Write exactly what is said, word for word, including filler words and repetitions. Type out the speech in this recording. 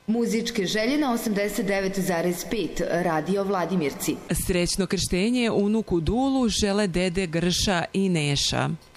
Muzičke želje na osamdeset devet zarez pet Radio Vladimirci. Srećno krštenje unuku Dulu žele dede Grša i Neša.